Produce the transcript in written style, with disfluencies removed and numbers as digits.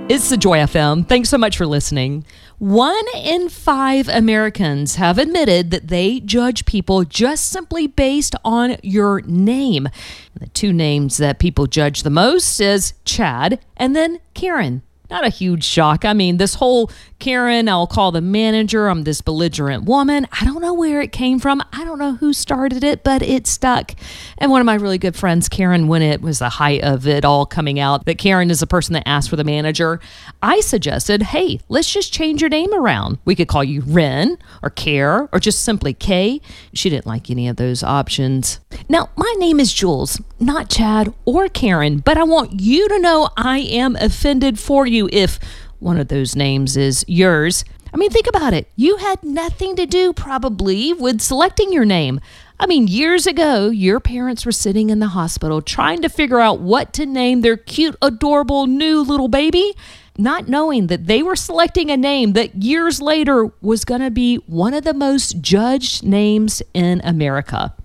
It's the Joy FM. Thanks so much for listening. 1 in 5 Americans have admitted that they judge people just simply based on your name. The 2 names that people judge the most is Chad and then Karen. Not a huge shock. I mean, this whole Karen, I'll call the manager, I'm this belligerent woman. I don't know where it came from. I don't know who started it, but it stuck. And one of my really good friends, Karen, when it was the height of it all coming out, that Karen is the person that asked for the manager, I suggested, hey, let's just change your name around. We could call you Ren or Care or just simply Kay. She didn't like any of those options. Now, my name is Jules, not Chad or Karen, but I want you to know I am offended for you if one of those names is yours. I mean, think about it. You had nothing to do probably with selecting your name. I mean, years ago, your parents were sitting in the hospital trying to figure out what to name their cute, adorable new little baby, not knowing that they were selecting a name that years later was going to be one of the most judged names in America.